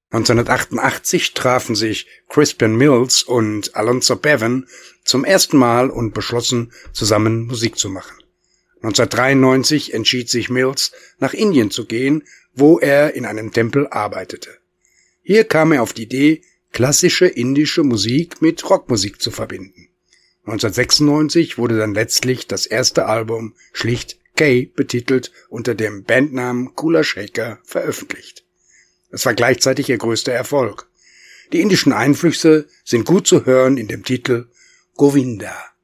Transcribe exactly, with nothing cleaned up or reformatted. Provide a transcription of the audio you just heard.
neunzehnhundertachtundachtzig trafen sich Crispin Mills und Alonzo Bevan zum ersten Mal und beschlossen, zusammen Musik zu machen. neunzehnhundertdreiundneunzig entschied sich Mills, nach Indien zu gehen, wo er in einem Tempel arbeitete. Hier kam er auf die Idee, klassische indische Musik mit Rockmusik zu verbinden. neunzehnhundertsechsundneunzig wurde dann letztlich das erste Album, schlicht Kay betitelt, unter dem Bandnamen Kula Shaker veröffentlicht. Es war gleichzeitig ihr größter Erfolg. Die indischen Einflüsse sind gut zu hören in dem Titel Govinda.